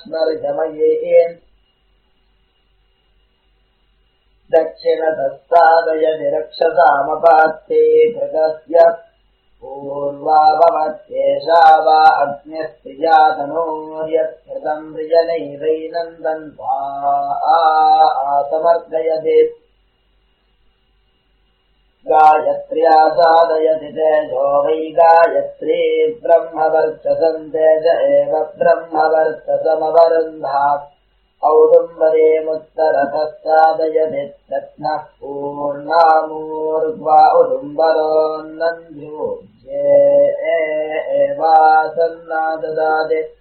वाष्णर्जमये दक्षिणतस्तादयति रक्षसामपात्ते घृतस्य पूर्वाभवत्येषा वा अग्न्यस्त्रिजातनोर्यत्कृतम् वृजनैवैनन्दन्त्वा समर्पयते गायत्र्या साधयति तेजो वै गायत्री ब्रह्मवर्चसम् तेज एव ब्रह्मवर्चसमवरुन्धात् औदुम्बरेमुत्तरतः साधयति रत्नः पूर्णामूर्ध्वा उदुम्बरोन्नन्ध्योज्ये एवासन्ना ददाति